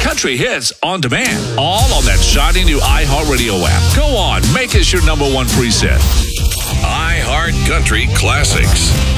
Country hits on demand, all on that shiny new iHeartRadio app. Go on, make us your number one preset. iHeart Country Classics.